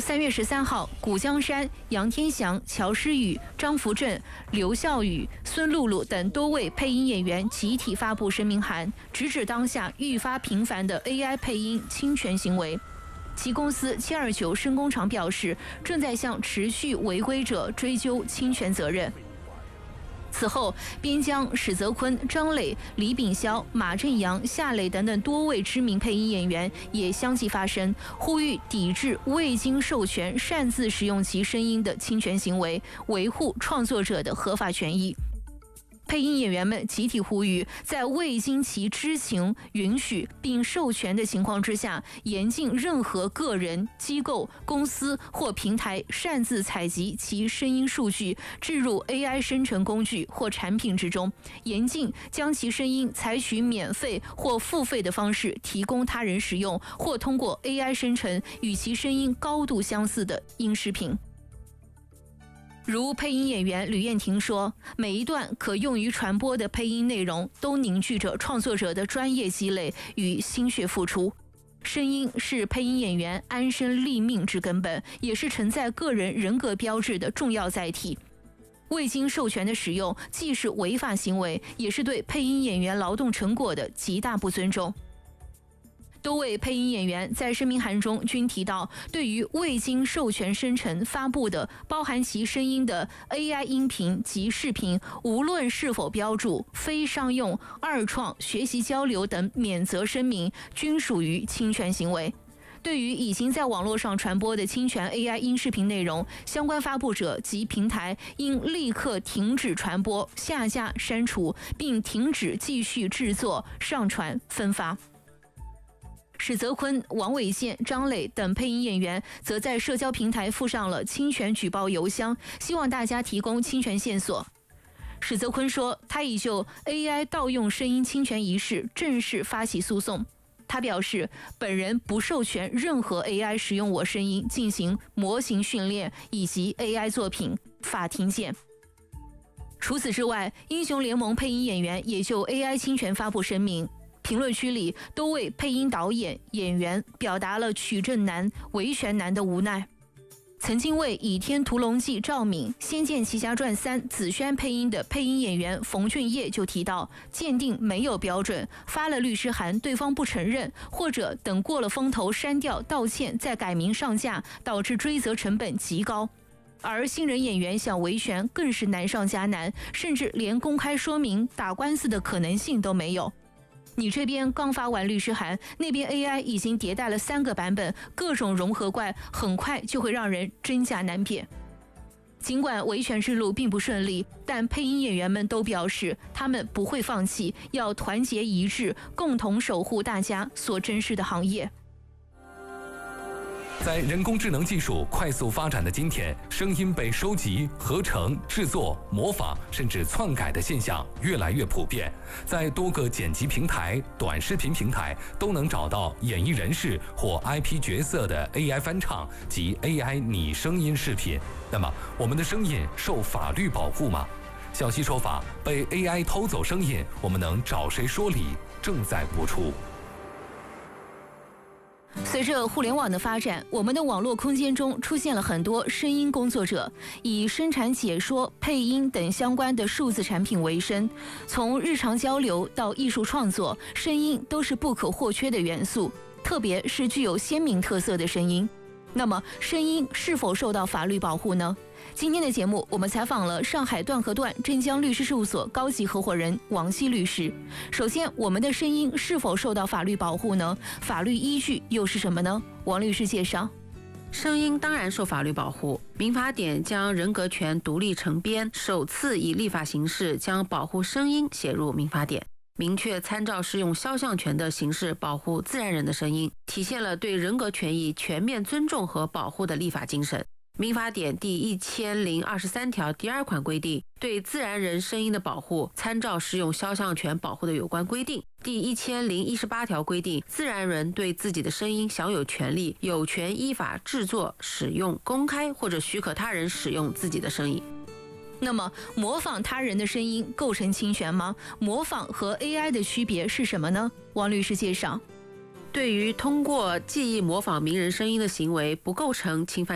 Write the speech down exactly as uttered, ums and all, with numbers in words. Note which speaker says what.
Speaker 1: 三月十三号，古江山、杨天祥、乔诗雨、张福正、刘孝宇、孙露露等多位配音演员集体发布声明函，直指当下愈发频繁的 A I 配音侵权行为。其公司七二九声工厂表示，正在向持续违规者追究侵权责任。此后，边疆、史泽坤、张磊、李炳霄、马振阳、夏磊等等多位知名配音演员也相继发声，呼吁抵制未经授权擅自使用其声音的侵权行为，维护创作者的合法权益。配音演员们集体呼吁，在未经其知情、允许并授权的情况之下，严禁任何个人、机构、公司或平台擅自采集其声音数据，置入 A I 生成工具或产品之中，严禁将其声音采取免费或付费的方式提供他人使用，或通过 A I 生成与其声音高度相似的音视频。如配音演员吕燕婷说，每一段可用于传播的配音内容都凝聚着创作者的专业积累与心血付出。声音是配音演员安身立命之根本，也是承载个人人格标志的重要载体。未经授权的使用既是违法行为，也是对配音演员劳动成果的极大不尊重。多位配音演员在声明函中均提到，对于未经授权生成发布的包含其声音的 A I 音频及视频，无论是否标注非商用、二创、学习交流等免责声明，均属于侵权行为。对于已经在网络上传播的侵权 A I 音视频内容，相关发布者及平台应立刻停止传播、下架、删除，并停止继续制作、上传、分发。史泽坤、王伟健、张磊等配音演员则在社交平台附上了侵权举报邮箱，希望大家提供侵权线索。史泽坤说，他已就 A I 盗用声音侵权一事正式发起诉讼。他表示，本人不授权任何 A I 使用我声音进行模型训练以及 A I 作品，法庭见。除此之外，英雄联盟配音演员也就 A I 侵权发布声明。评论区里都为配音导演、演员表达了取证难、维权难的无奈。曾经为《倚天屠龙记》赵敏、《仙剑奇侠传三》紫萱配音的配音演员冯俊业就提到，鉴定没有标准，发了律师函对方不承认，或者等过了风头删掉道歉再改名上架，导致追责成本极高。而新人演员想维权更是难上加难，甚至连公开说明打官司的可能性都没有。你这边刚发完律师函，那边 A I 已经迭代了三个版本，各种融合怪，很快就会让人真假难辨。尽管维权之路并不顺利，但配音演员们都表示，他们不会放弃，要团结一致，共同守护大家所珍视的行业。
Speaker 2: 在人工智能技术快速发展的今天，声音被收集、合成、制作、模仿甚至篡改的现象越来越普遍。在多个剪辑平台、短视频平台都能找到演艺人士或 I P 角色的 A I 翻唱及 A I 拟声音视频。那么，我们的声音受法律保护吗？小溪说法，被 A I 偷走声音，我们能找谁说理？正在播出。
Speaker 1: 随着互联网的发展，我们的网络空间中出现了很多声音工作者，以生产解说、配音等相关的数字产品为生。从日常交流到艺术创作，声音都是不可或缺的元素，特别是具有鲜明特色的声音。那么，声音是否受到法律保护呢？今天的节目，我们采访了上海段和段镇江律师事务所高级合伙人王希律师。首先，我们的声音是否受到法律保护呢？法律依据又是什么呢？王律师介绍。
Speaker 3: 声音当然受法律保护，民法典将人格权独立成编，首次以立法形式将保护声音写入民法典，明确参照适用肖像权的形式保护自然人的声音，体现了对人格权益全面尊重和保护的立法精神。民法典第一千零二十三条第二款规定，对自然人声音的保护参照适用肖像权保护的有关规定。第一千零一十八条规定，自然人对自己的声音享有权利，有权依法制作、使用、公开或者许可他人使用自己的声音。
Speaker 1: 那么，模仿他人的声音构成侵权吗？模仿和 A I 的区别是什么呢？王律师介绍。
Speaker 3: 对于通过记忆模仿名人声音的行为，不构成侵犯